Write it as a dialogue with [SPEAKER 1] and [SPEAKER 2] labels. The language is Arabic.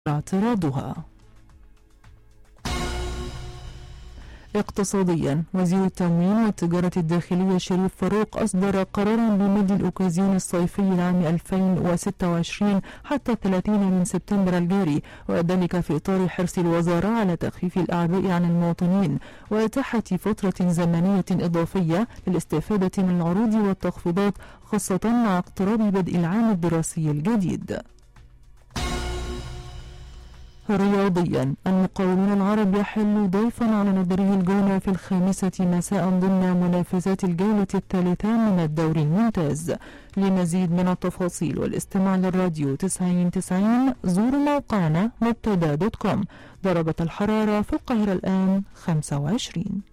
[SPEAKER 1] اعتراضها. اقتصاديا، وزير التموين والتجارة الداخلية شريف فاروق أصدر قرارا بمد الأوكازيون الصيفي لعام 2026 حتى 30 من سبتمبر الجاري، وذلك في إطار حرص الوزارة على تخفيف الأعباء عن المواطنين وإتاحة فترة زمنية إضافية للاستفادة من العروض والتخفيضات، خاصة مع اقتراب بدء العام الدراسي الجديد. رياضيا، المقاولون العرب يحل ضيفا على نظره الجونة في 5 مساء ضمن منافسات الجولة الثالثة من الدوري الممتاز. لمزيد من التفاصيل والاستماع للراديو 90 زوروا موقعنا مبتدا.com. درجة الحرارة في القاهرة الآن 25.